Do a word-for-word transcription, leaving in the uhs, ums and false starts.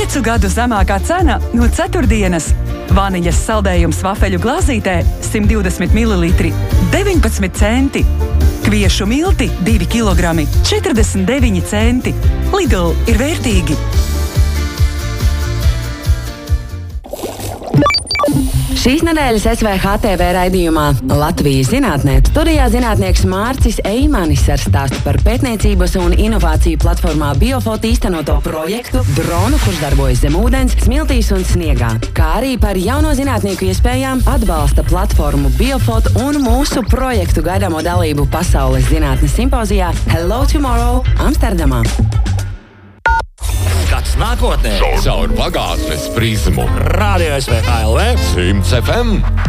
Piecu gadu zemākā cena no ceturtdienas. Vaniļas saldējums vafeļu glāzītē simt divdesmit mililitri – deviņpadsmit centi. Kviešu milti divi kilogrami – četrdesmit deviņi centi. Lidl ir vērtīgi. Šīs nedēļas S V H T V raidījumā Latvijas zinātnē studijā zinātnieks Mārcis Eimanis ar stāstu par pētniecības un inovāciju platformā Biofot īstenoto projektu, dronu, kurš darbojas zem ūdens, smiltīs un sniegā, kā arī par jauno zinātnieku iespējām, atbalsta platformu Biofot un mūsu projektu gaidāmo dalību Pasaules zinātnes simpozijā Hello Tomorrow Amsterdamā. Skats nākotnē caur pagātnes prizmu. Radio S V H L V Simts F M.